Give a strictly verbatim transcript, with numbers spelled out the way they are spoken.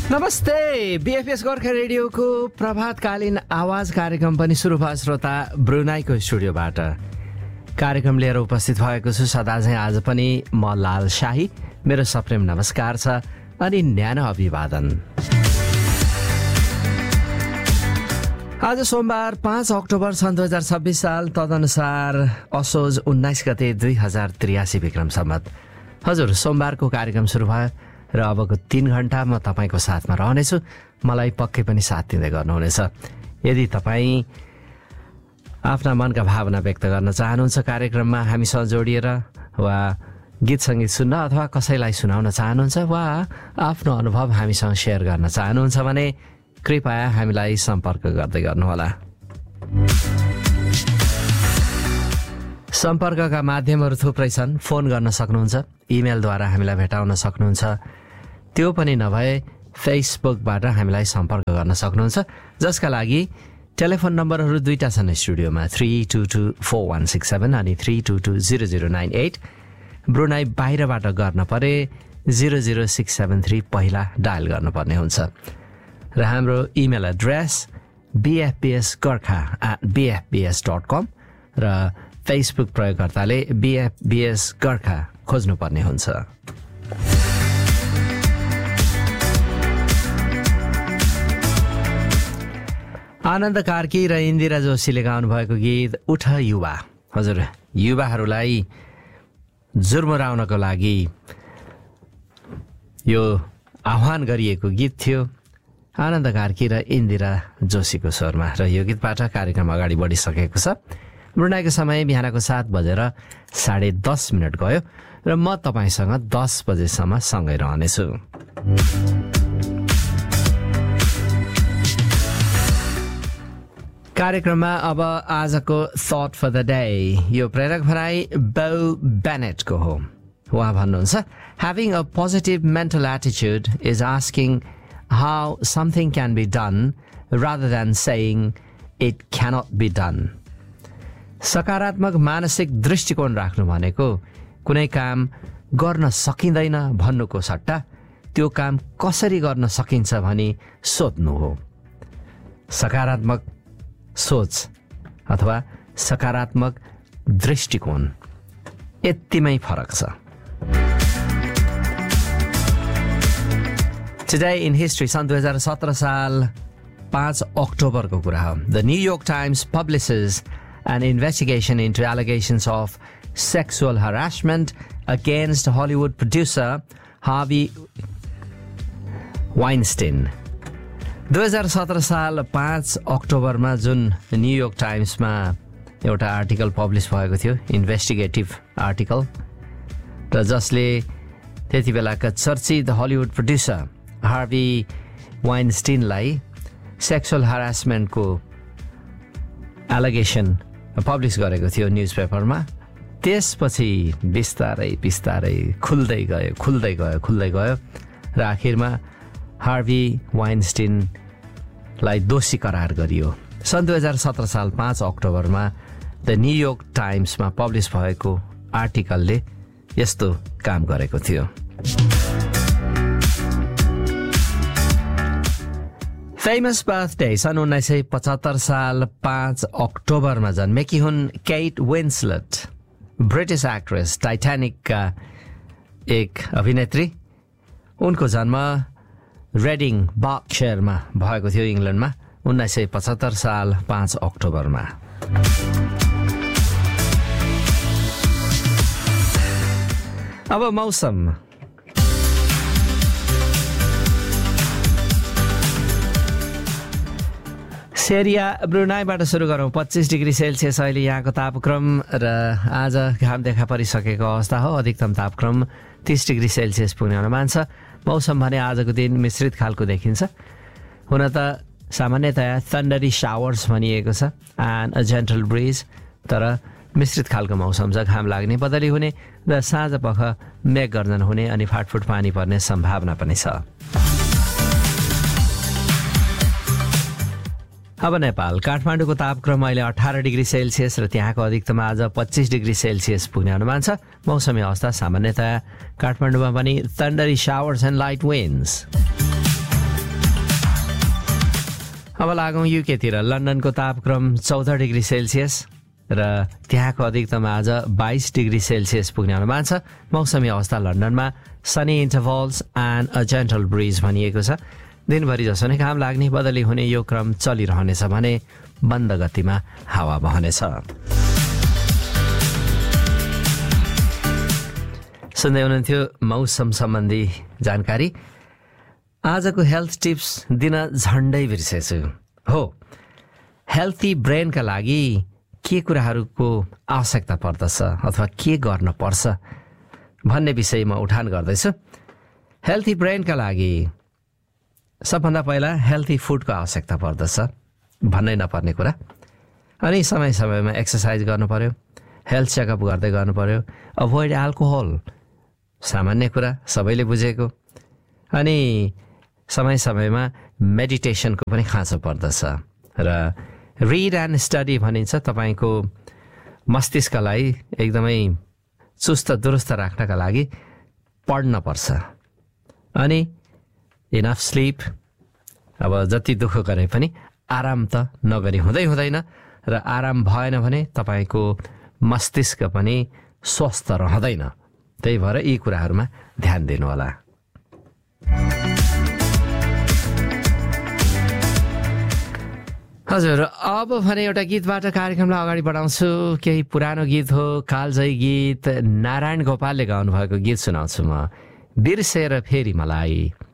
नमस्ते, बीएफएस गोर्खा रेडियोको प्रभातकालीन आवाज कार्यक्रम पनि सुरु भयो श्रोता ब्रुनाईको स्टुडियोबाट। कार्यक्रम लिएर उपस्थित भएको छु सदा चाहिँ आज पनि म लाल शाही। मेरो सप्रेम नमस्कार छ अनि न्यानो अभिवादन। आज सोमबार पाँच अक्टोबर सन् दुई हजार छब्बिस साल, तदनुसार असोज उन्नाइस गते दुई हजार त्रियासी विक्रम सम्मत। हजुर, सोमबारको कार्यक्रम सुरु भयो र अबको तीन घण्टा म तपाईँको साथमा रहनेछु। मलाई पक्कै पनि साथ दिँदै गर्नुहुनेछ। यदि तपाईँ आफ्ना मनका भावना व्यक्त गर्न चाहनुहुन्छ कार्यक्रममा हामीसँग जोडिएर, वा गीत सङ्गीत सुन्न अथवा कसैलाई सुनाउन चाहनुहुन्छ, वा आफ्नो अनुभव हामीसँग सेयर गर्न चाहनुहुन्छ भने कृपया हामीलाई सम्पर्क गर्दै गर्नुहोला। सम्पर्कका माध्यमहरू थुप्रै छन्। फोन गर्न सक्नुहुन्छ, इमेलद्वारा हामीलाई भेटाउन सक्नुहुन्छ, त्यो पनि नभए फेसबुकबाट हामीलाई सम्पर्क गर्न सक्नुहुन्छ, जसका लागि टेलिफोन नम्बरहरू दुईटा छन् स्टुडियोमा, three two two four one six seven अनि three two two zero zero nine at. Brunei बाहिरबाट गर्न परे zero zero six seven three पहिला डायल गर्नुपर्ने हुन्छ। र हाम्रो email address बिएफबिएस Gorkha at बिएफबिएस dot कम र फेसबुक प्रयोगकर्ताले बिएफबिएस गोर्खा खोज्नुपर्ने हुन्छ। आनन्द कार्की र इन्दिरा जोशीले गाउनु भएको गीत उठ युवा। हजुर, युवाहरूलाई जुर्मुराउनको लागि यो आह्वान गरिएको गीत थियो आनन्द कार्की र इन्दिरा जोशीको स्वरमा। र यो गीतबाट कार्यक्रम अगाडि बढिसकेको छ। ब्रुनाईको समय बिहानको सात बजेर साढे दस मिनट गयो र म तपाईँसँग दस बजेसम्म सँगै रहनेछु। कार्यक्रममा अब आजको थट फर द डे, यो प्रेरक भनाइ बो बेनेटको हो। उहाँ भन्नुहुन्छ, having a positive mental attitude is asking how something can be done rather than saying it cannot be done. सकारात्मक मानसिक दृष्टिकोण राख्नु भनेको कुनै काम गर्न सकिँदैन भन्नुको सट्टा त्यो काम कसरी गर्न सकिन्छ भनी सोध्नु हो। सकारात्मक सोच अथवा सकारात्मक दृष्टिकोण यतिमै फरक छ। टुडे इन हिस्ट्री, सन् दुई हजार सत्र साल पाँच अक्टोबरको कुरा हो। The new York times पब्लिसेस an investigation into allegations of sexual harassment against Hollywood producer Harvey Weinstein. दुई हजार सत्र साल पाँच अक्टोबरमा जुन न्युयोर्क टाइम्समा एउटा आर्टिकल पब्लिस भएको थियो, इन्भेस्टिगेटिभ आर्टिकल, र जसले त्यति बेलाका चर्चित Hollywood producer Harvey वाइनस्टिनलाई sexual हरासमेन्टको allegation publish गरेको थियो न्युज पेपरमा। त्यसपछि बिस्तारै बिस्तारै खुल्दै गयो खुल्दै गयो खुल्दै गयो र आखिरमा हार्वी वाइनस्टिनलाई दोषी करार गरियो। सन् दुई हजार सत्र साल पाँच अक्टोबरमा द न्युयोर्क टाइम्समा पब्लिस भएको आर्टिकलले यस्तो काम गरेको थियो। फेमस बर्थडे, सन् उन्नाइस सय पचहत्तर साल पाँच अक्टोबरमा जन्मेकी हुन् केट विन्सलेट, ब्रिटिश एक्ट्रेस, टाइटानिकका एक अभिनेत्री। उनको जन्म रेडिङ बर्कशायरमा भएको थियो इङ्ल्यान्डमा उन्नाइस सय पचहत्तर साल पाँच अक्टोबरमा। अब मौसम। सेरिया ब्रुनाईबाट सुरु गरौँ। पच्चिस डिग्री सेल्सियस अहिले यहाँको तापक्रम र आज घाम देखा परिसकेको अवस्था हो। अधिकतम तापक्रम तीस डिग्री सेल्सियस पुग्ने अनुमान छ। मौसम भने आजको दिन मिश्रित खालको देखिन्छ। हुन त सामान्यतया थन्डरी शावर्स भनिएको छ एन्ड अ जेन्टल ब्रिज, तर मिश्रित खालको मौसम छ। घाम लाग्ने, बदली हुने र साँझ पख मेघ गर्जन हुने अनि फाटफुट पानी पर्ने सम्भावना पनि छ। अब नेपाल, काठमाडौँको तापक्रम अहिले अठार डिग्री सेल्सियस र त्यहाँको अधिकतम आज पच्चिस डिग्री सेल्सियस पुग्ने अनुमान छ। मौसमी अवस्था सामान्यतया काठमाडौँमा पनि थन्डरी शावर्स एन्ड लाइट विन्ड्स। अब लागौँ युकेतिर। लन्डनको तापक्रम चौध डिग्री सेल्सियस र त्यहाँको अधिकतम आज बाइस डिग्री सेल्सियस पुग्ने अनुमान छ। मौसमी अवस्था लन्डनमा Sunny इन्टरभल्स and a gentle bridge भनिएको छ। दिनभरि जसो नै घाम लाग्ने बदली हुने यो क्रम चलिरहनेछ भने बन्द गतिमा हावा बहनेछ। सुन्दै हुनुहुन्थ्यो मौसम सम्बन्धी जानकारी। आजको हेल्थ टिप्स दिन झन्डै बिर्सेछु। हो, हेल्थी ब्रेनका लागि के कुराहरूको आवश्यकता पर्दछ अथवा के गर्न पर्छ भन्ने विषयमा उठान गर्दैछु। हेल्थी ब्रेनका लागि सबभन्दा पहिला हेल्थी फुडको आवश्यकता पर्दछ, भन्नै नपर्ने कुरा। अनि समय समयमा एक्सर्साइज गर्नु पर्यो, हेल्थ चेकअप गर्दै गर्नु पर्यो। अभोइड एल्कोहल, सामान्य कुरा, सबैले बुझेको। अनि समय समयमा मेडिटेसनको पनि खाँचो पर्दछ। र रिड एन्ड स्टडी भनिन्छ, तपाईँको मस्तिष्कलाई एकदमै चुस्त दुरुस्त राख्नका लागि पढ्न पर्छ। अनि इनफ स्लिप, अब जति दुःख गरे पनि आराम त नगरी हुँदै हुँदैन, र आराम भएन भने तपाईँको मस्तिष्क पनि स्वस्थ रहँदैन। त्यही भएर यी कुराहरूमा ध्यान दिनुहोला। हजुर, अब भने एउटा गीतबाट कार्यक्रमलाई अगाडि बढाउँछु। केही पुरानो गीत हो, कालजयी गीत, नारायण गोपालले गाउनु भएको गीत सुनाउँछु म, बिर्सेर फेरि मलाई।